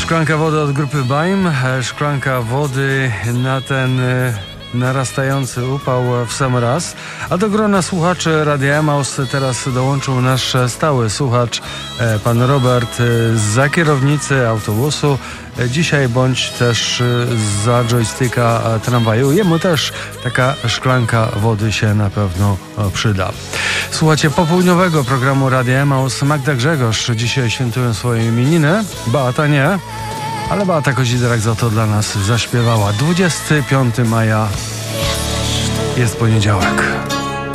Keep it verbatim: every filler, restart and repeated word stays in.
Szklanka wody od grupy Baim, szklanka wody na ten narastający upał w sam raz. A do grona słuchaczy Radia Emaus teraz dołączył nasz stały słuchacz, pan Robert, za kierownicy autobusu dzisiaj, bądź też za joysticka tramwaju. Jemu też taka szklanka wody się na pewno przyda. Słuchajcie popołudniowego programu Radia Emaus. Magda Grzegorz dzisiaj świętują swoje imieniny. Beata nie, ale Beata Kozidrak za to dla nas zaśpiewała. dwudziestego piątego maja jest poniedziałek.